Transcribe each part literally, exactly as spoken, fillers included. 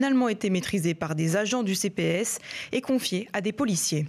finalement été maîtrisée par des agents du C P S et confiée à des policiers.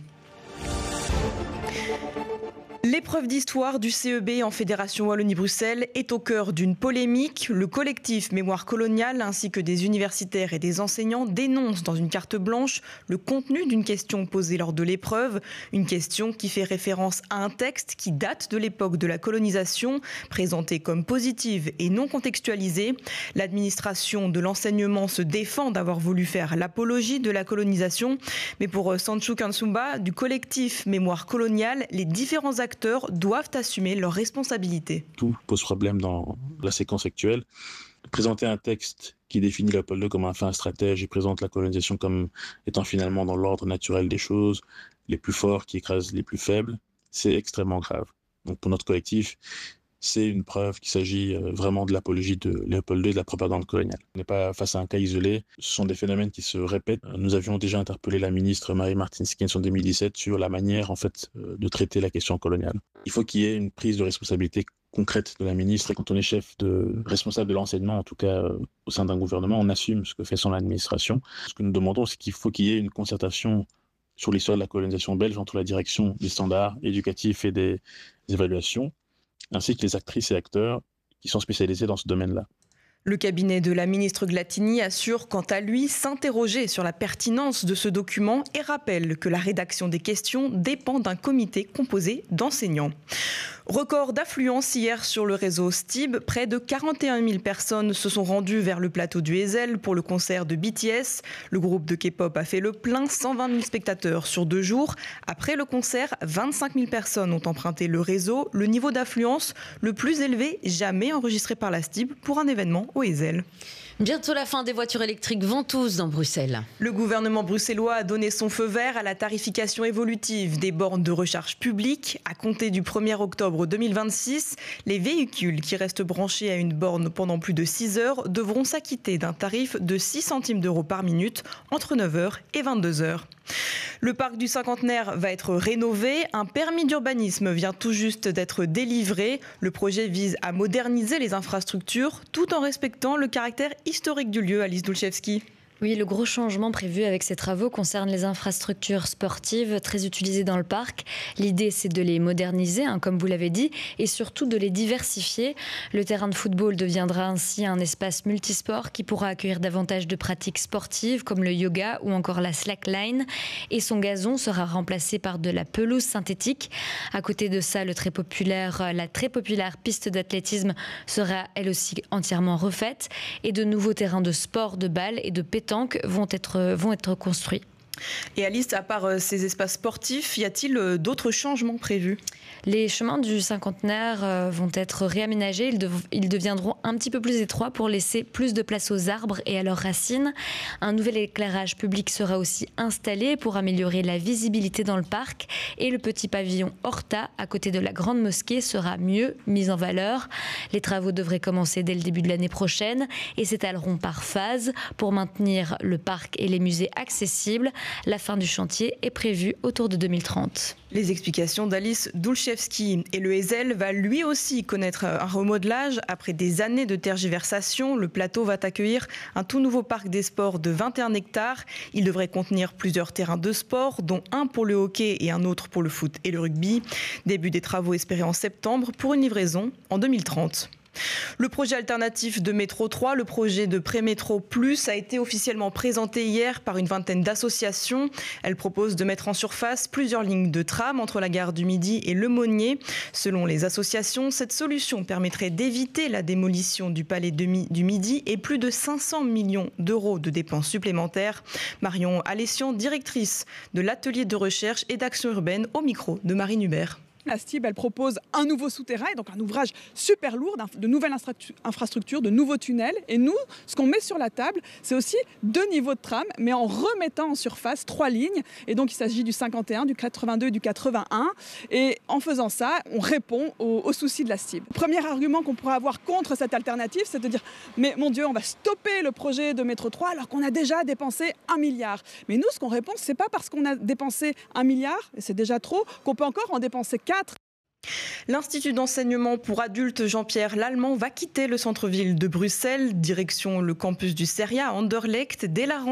L'épreuve d'histoire du C E B en Fédération Wallonie-Bruxelles est au cœur d'une polémique. Le collectif Mémoire coloniale ainsi que des universitaires et des enseignants dénoncent dans une carte blanche le contenu d'une question posée lors de l'épreuve. Une question qui fait référence à un texte qui date de l'époque de la colonisation, présenté comme positive et non contextualisée. L'administration de l'enseignement se défend d'avoir voulu faire l'apologie de la colonisation. Mais pour Sanchou Kansumba du collectif Mémoire coloniale, les différents acteurs doivent assumer leurs responsabilités. Tout pose problème dans la séquence actuelle. Présenter un texte qui définit Léopold deux comme un fin stratège et présente la colonisation comme étant finalement dans l'ordre naturel des choses, les plus forts qui écrasent les plus faibles, c'est extrêmement grave. Donc pour notre collectif, c'est une preuve qu'il s'agit vraiment de l'apologie de Léopold deux et de la propagande coloniale. On n'est pas face à un cas isolé, ce sont des phénomènes qui se répètent. Nous avions déjà interpellé la ministre Marie-Martine Skens en deux mille dix-sept sur la manière en fait, de traiter la question coloniale. Il faut qu'il y ait une prise de responsabilité concrète de la ministre. Et quand on est chef de responsable de l'enseignement, en tout cas euh, au sein d'un gouvernement, on assume ce que fait son administration. Ce que nous demandons, c'est qu'il faut qu'il y ait une concertation sur l'histoire de la colonisation belge entre la direction des standards éducatifs et des évaluations, ainsi que les actrices et acteurs qui sont spécialisés dans ce domaine-là. Le cabinet de la ministre Glatini assure quant à lui s'interroger sur la pertinence de ce document et rappelle que la rédaction des questions dépend d'un comité composé d'enseignants. Record d'affluence hier sur le réseau S T I B. Près de quarante et un mille personnes se sont rendues vers le plateau du Heysel pour le concert de B T S. Le groupe de K-pop a fait le plein, cent vingt mille spectateurs sur deux jours. Après le concert, vingt-cinq mille personnes ont emprunté le réseau. Le niveau d'affluence le plus élevé jamais enregistré par la S T I B pour un événement au Heysel. Bientôt la fin des voitures électriques ventouses dans Bruxelles. Le gouvernement bruxellois a donné son feu vert à la tarification évolutive des bornes de recharge publiques. À compter du premier octobre deux mille vingt-six, les véhicules qui restent branchés à une borne pendant plus de six heures devront s'acquitter d'un tarif de six centimes d'euros par minute entre neuf heures et vingt-deux heures. Le parc du Cinquantenaire va être rénové. Un permis d'urbanisme vient tout juste d'être délivré. Le projet vise à moderniser les infrastructures tout en respectant le caractère historique du lieu. Alice Dulchevski. Oui, le gros changement prévu avec ces travaux concerne les infrastructures sportives très utilisées dans le parc. L'idée, c'est de les moderniser, hein, comme vous l'avez dit, et surtout de les diversifier. Le terrain de football deviendra ainsi un espace multisport qui pourra accueillir davantage de pratiques sportives comme le yoga ou encore la slackline. Et son gazon sera remplacé par de la pelouse synthétique. À côté de ça, le très populaire, la très populaire piste d'athlétisme sera elle aussi entièrement refaite. Et de nouveaux terrains de sport, de balle et de pétanque vont être, vont être construits. Et Alice, à part ces espaces sportifs, y a-t-il d'autres changements prévus ? Les chemins du Cinquantenaire vont être réaménagés. Ils, dev- ils deviendront un petit peu plus étroits pour laisser plus de place aux arbres et à leurs racines. Un nouvel éclairage public sera aussi installé pour améliorer la visibilité dans le parc. Et le petit pavillon Horta, à côté de la grande mosquée, sera mieux mis en valeur. Les travaux devraient commencer dès le début de l'année prochaine et s'étaleront par phase pour maintenir le parc et les musées accessibles. La fin du chantier est prévue autour de deux mille trente. Les explications d'Alice Dulchevski. Et le Heysel va lui aussi connaître un remodelage. Après des années de tergiversation, le plateau va accueillir un tout nouveau parc des sports de vingt et un hectares. Il devrait contenir plusieurs terrains de sport, dont un pour le hockey et un autre pour le foot et le rugby. Début des travaux espérés en septembre pour une livraison en deux mille trente. Le projet alternatif de Métro trois, le projet de Prémétro Plus, a été officiellement présenté hier par une vingtaine d'associations. Elle propose de mettre en surface plusieurs lignes de tram entre la gare du Midi et Le Monnier. Selon les associations, cette solution permettrait d'éviter la démolition du palais du Midi et plus de cinq cents millions d'euros de dépenses supplémentaires. Marion Alessian, directrice de l'atelier de recherche et d'action urbaine, au micro de Marine Hubert. La S T I B, elle propose un nouveau souterrain, donc un ouvrage super lourd, de nouvelles infrastructures, de nouveaux tunnels. Et nous, ce qu'on met sur la table, c'est aussi deux niveaux de tram, mais en remettant en surface trois lignes. Et donc, il s'agit du cinquante et un, du quatre-vingt-deux et du quatre-vingt-un. Et en faisant ça, on répond aux, aux soucis de la S T I B. Premier argument qu'on pourrait avoir contre cette alternative, c'est de dire « Mais mon Dieu, on va stopper le projet de Métro trois alors qu'on a déjà dépensé un milliard. » Mais nous, ce qu'on répond, c'est pas parce qu'on a dépensé un milliard, et c'est déjà trop, qu'on peut encore en dépenser quatre. L'Institut d'enseignement pour adultes Jean-Pierre Lallemand va quitter le centre-ville de Bruxelles, direction le campus du CERIA à Anderlecht dès la rentrée.